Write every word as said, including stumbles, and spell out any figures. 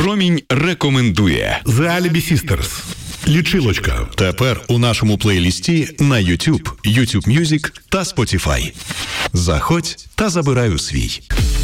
Промінь рекомендує The Alibi Sisters. Лічилочка. Тепер у нашому плейлісті на YouTube, YouTube Music та Spotify. Заходь та забирай у свій.